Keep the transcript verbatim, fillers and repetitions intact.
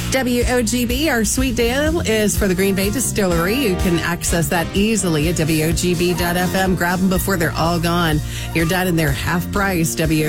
W O G B, our sweet deal is for the Green Bay Distillery. You can access that easily at W O G B dot F M. Grab them before they're all gone. You're done and they're half price. W